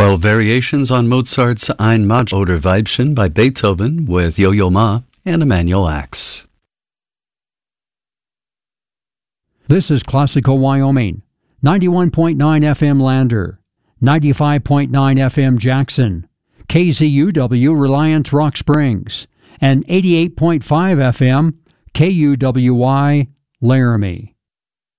12 variations on Mozart's Ein Maj oder Weibchen by Beethoven with Yo-Yo Ma and Emanuel Axe. This is Classical Wyoming, 91.9 FM Lander, 95.9 FM Jackson, KZUW Reliance Rock Springs, and 88.5 FM KUWY Laramie.